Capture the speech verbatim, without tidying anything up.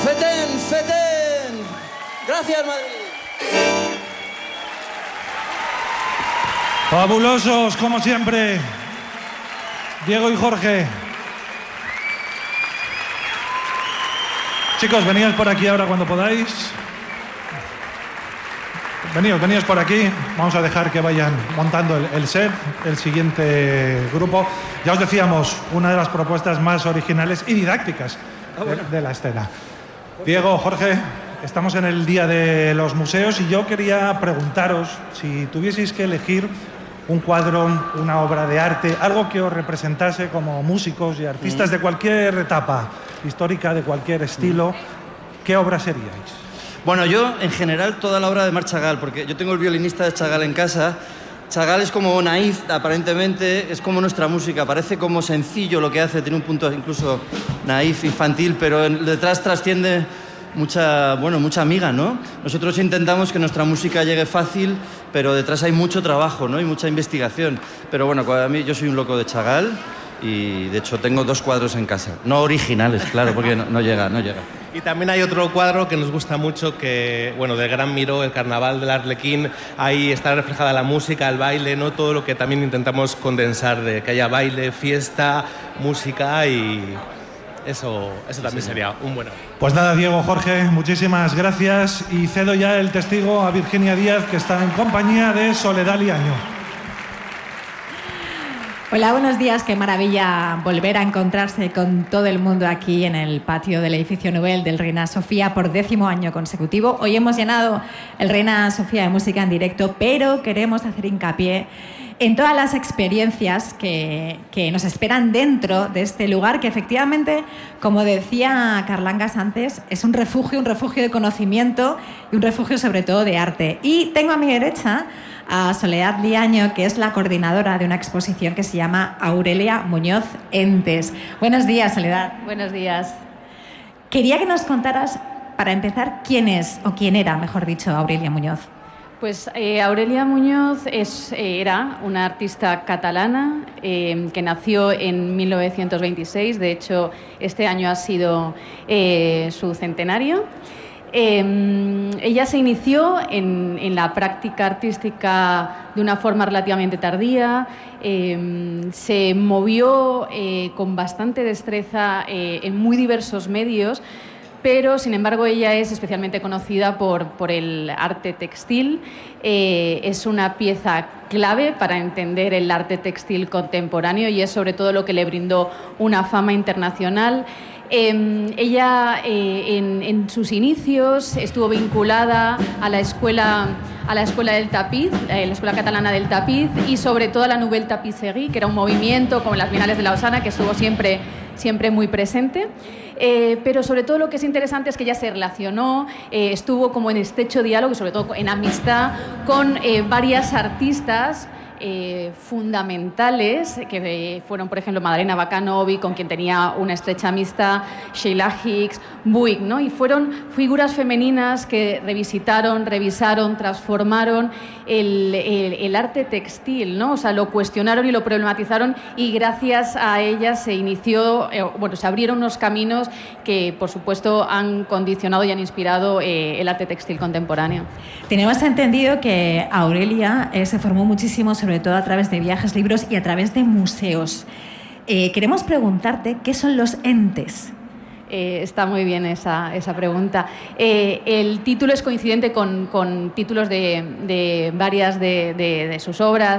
Feten, Feten. Gracias, Madrid. Fabulosos, como siempre. Diego y Jorge. Chicos, veníos por aquí ahora cuando podáis. Veníos, veníos por aquí. Vamos a dejar que vayan montando el, el set, el siguiente grupo. Ya os decíamos, una de las propuestas más originales y didácticas Ah, bueno. de, de la escena. Diego, Jorge, estamos en el Día de los Museos y yo quería preguntaros si tuvieseis que elegir un cuadro, una obra de arte, algo que os representase como músicos y artistas de cualquier etapa histórica, de cualquier estilo, ¿qué obra seríais? Bueno, yo, en general, toda la obra de Marc Chagall, porque yo tengo el violinista de Chagall en casa. Chagall es como naif, aparentemente, es como nuestra música, parece como sencillo lo que hace, tiene un punto incluso naif, infantil, pero en, detrás trasciende mucha, bueno, mucha amiga, ¿no? Nosotros intentamos que nuestra música llegue fácil, pero detrás hay mucho trabajo, ¿no? Y mucha investigación. Pero bueno, a mí, yo soy un loco de Chagall y, de hecho, tengo dos cuadros en casa. No originales, claro, porque no, no llega, no llega. Y también hay otro cuadro que nos gusta mucho, que, bueno, del Gran Miró, el Carnaval del Arlequín. Ahí está reflejada la música, el baile, ¿no? Todo lo que también intentamos condensar, de que haya baile, fiesta, música y eso, eso también sí. Sería un bueno. Pues nada, Diego, Jorge, muchísimas gracias y cedo ya el testigo a Virginia Díaz, que está en compañía de Soledad Liaño. Hola, buenos días. Qué maravilla volver a encontrarse con todo el mundo aquí en el patio del edificio Nobel del Reina Sofía por décimo año consecutivo. Hoy hemos llenado el Reina Sofía de música en directo, pero queremos hacer hincapié en todas las experiencias que, que nos esperan dentro de este lugar, que efectivamente, como decía Carlangas antes, es un refugio, un refugio de conocimiento y un refugio sobre todo de arte. Y tengo a mi derecha a Soledad Liaño, que es la coordinadora de una exposición que se llama Aurelia Muñoz Entes. Buenos días, Soledad. Buenos días. Quería que nos contaras, para empezar, quién es, o quién era, mejor dicho, Aurelia Muñoz. Pues eh, Aurelia Muñoz es, eh, era una artista catalana eh, que nació en mil novecientos veintiséis. De hecho, este año ha sido eh, su centenario. Eh, ella se inició en, en la práctica artística de una forma relativamente tardía, eh, se movió eh, con bastante destreza eh, en muy diversos medios, pero sin embargo ella es especialmente conocida por, por el arte textil. Eh, es una pieza clave para entender el arte textil contemporáneo y es sobre todo lo que le brindó una fama internacional. Eh, ella eh, en, en sus inicios estuvo vinculada a la escuela, a la escuela del tapiz, eh, la escuela catalana del tapiz y sobre todo a la Nouvelle Tapisserie, que era un movimiento como las Bienales de Lausana que estuvo siempre, siempre muy presente. Eh, pero sobre todo lo que es interesante es que ella se relacionó, eh, estuvo como en estrecho diálogo y sobre todo en amistad con eh, varias artistas Eh, fundamentales, que eh, fueron, por ejemplo, Madalena Bacanovi, con quien tenía una estrecha amistad, Sheila Hicks, Buick, ¿no? Y fueron figuras femeninas que revisitaron, revisaron, transformaron el, el, el arte textil, ¿no? O sea, lo cuestionaron y lo problematizaron y gracias a ellas se inició, eh, bueno, se abrieron unos caminos que, por supuesto, han condicionado y han inspirado eh, el arte textil contemporáneo. Tenemos entendido que Aurelia eh, se formó muchísimo, sobre todo a través de viajes, libros y a través de museos. Eh, queremos preguntarte, ¿qué son los entes? Eh, está muy bien esa, esa pregunta. Eh, el título es coincidente con, con títulos de, de varias de, de, de sus obras.